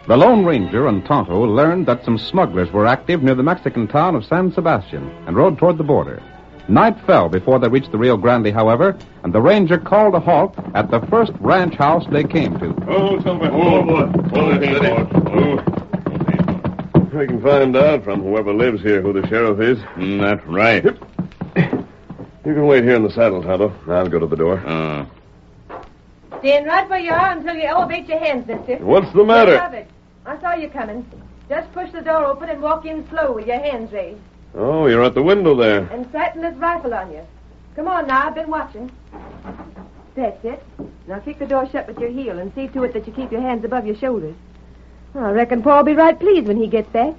The Lone Ranger and Tonto learned that some smugglers were active near the Mexican town of San Sebastian and rode toward the border. Night fell before they reached the Rio Grande, however, and the ranger called a halt at the first ranch house they came to. Oh, Silver. Oh, boy. We can find out from whoever lives here who the sheriff is. That's right. You can wait here in the saddle, Tonto. I'll go to the door. Stand right where you are until you elevate your hands, mister. What's the matter? I love it. I saw you coming. Just push the door open and walk in slow with your hands raised. Oh, you're at the window there. And sighting this rifle on you. Come on now, I've been watching. That's it. Now kick the door shut with your heel and see to it that you keep your hands above your shoulders. Well, I reckon Paul'll be right pleased when he gets back.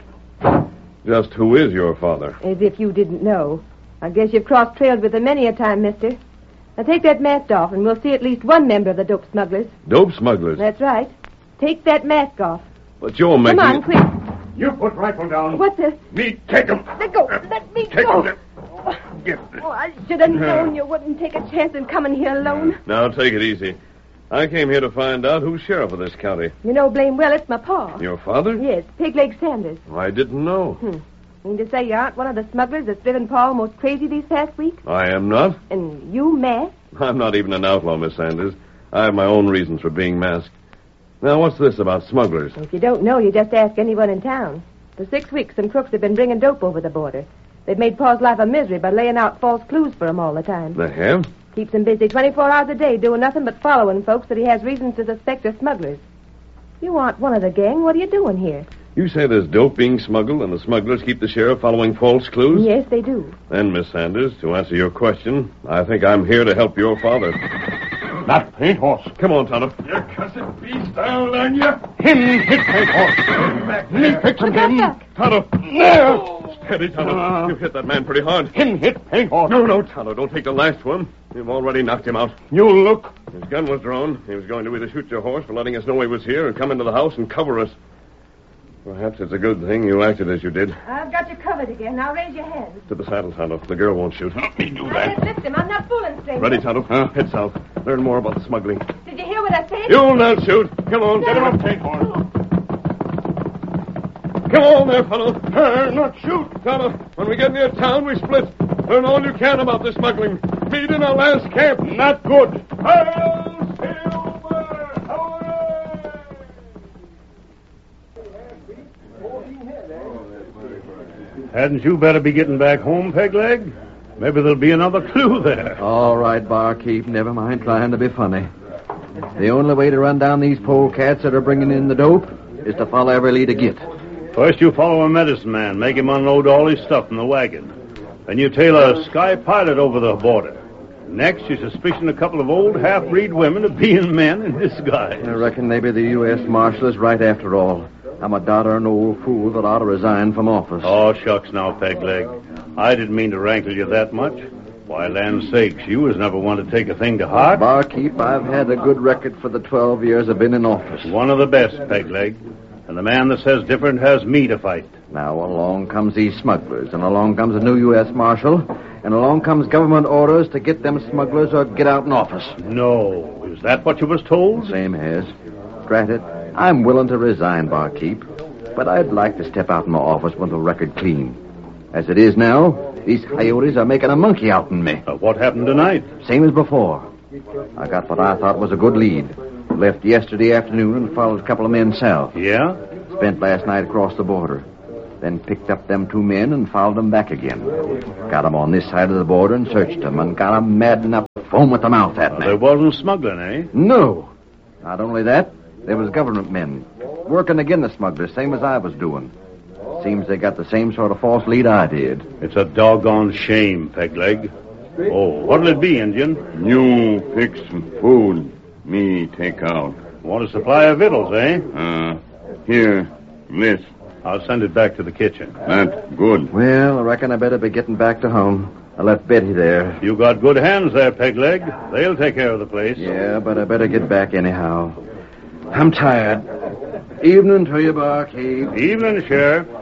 Just who is your father? As if you didn't know. I guess you've cross-trailed with him many a time, mister. Now take that mask off and we'll see at least one member of the dope smugglers. Dope smugglers? That's right. Take that mask off. But you're making... Come on, quick. You put rifle down. What the... Me, take him. Let go. Let me Take go. him. Get this. Oh, I should have known you wouldn't take a chance in coming here alone. Now, take it easy. I came here to find out who's sheriff of this county. You know blame well it's my pa. Your father? Yes, Pigleg Sanders. I didn't know. Mean to say you aren't one of the smugglers that's driven Pa almost crazy these past weeks? I am not. And you masked? I'm not even an outlaw, Miss Sanders. I have my own reasons for being masked. Now, what's this about smugglers? If you don't know, you just ask anyone in town. For 6 weeks, some crooks have been bringing dope over the border. They've made Pa's life a misery by laying out false clues for him all the time. They have? Keeps him busy 24 hours a day doing nothing but following folks that he has reasons to suspect are smugglers. You aren't one of the gang. What are you doing here? You say there's dope being smuggled and the smugglers keep the sheriff following false clues? Yes, they do. Then, Miss Sanders, to answer your question, I think I'm here to help your father. That paint horse. Come on, Tonto. You cussed beast, I'll learn you. Him hit paint horse. Me fix him. Tonto. There. Steady, Tonto. You hit that man pretty hard. Him hit paint horse. No, Tonto, don't take the last one. You've already knocked him out. You look. His gun was drawn. He was going to either shoot your horse for letting us know he was here and come into the house and cover us. Perhaps it's a good thing you acted as you did. I've got you covered again. Now raise your hands. To the saddle, Tonto. The girl won't shoot. Let me do I that. didn't lift him. I'm not fooling, stranger. Ready, Tonto? Head south. Learn more about the smuggling. Did you hear what I said? You'll not shoot. Come on. Get him up, paint horse. Come on there, fellow. Not shoot. Tonto, when we get near town, we split. Learn all you can about the smuggling. Meet in our last camp. Not good. Hadn't you better be getting back home, Pegleg? Maybe there'll be another clue there. All right, barkeep. Never mind trying to be funny. The only way to run down these polecats that are bringing in the dope is to follow every lead I get. First you follow a medicine man, make him unload all his stuff in the wagon. Then you tail a sky pilot over the border. Next, you suspicion a couple of old half-breed women of being men in disguise. I reckon maybe the U.S. Marshal is right after all. I'm a daughter and old fool that ought to resign from office. Oh, shucks now, Pegleg. I didn't mean to rankle you that much. Why, land's sakes, you was never one to take a thing to heart. Barkeep, I've had a good record for the 12 years I've been in office. One of the best, Pegleg. And the man that says different has me to fight. Now along comes these smugglers, and along comes a new U.S. Marshal, and along comes government orders to get them smugglers or get out in office. No. Is that what you was told? Same as. Granted, I'm willing to resign, barkeep, but I'd like to step out in my office with the record clean. As it is now, these coyotes are making a monkey out in me. What happened tonight? Same as before. I got what I thought was a good lead. Left yesterday afternoon and followed a couple of men south. Yeah? Spent last night across the border. Then picked up them 2 men and followed them back again. Got them on this side of the border and searched them and got them mad enough to foam at the mouth at me. There wasn't smuggling, eh? No. Not only that, there was government men working again the smugglers, same as I was doing. Seems they got the same sort of false lead I did. It's a doggone shame, Pegleg. Oh, what'll it be, Injun? You fix some food. Me take out. Want a supply of victuals, eh? Here, this. I'll send it back to the kitchen. That's good. Well, I reckon I better be getting back to home. I left Betty there. You got good hands there, Pegleg. They'll take care of the place. Yeah, but I better get back anyhow. I'm tired. Evening to you, barkeep. Evening, Sheriff.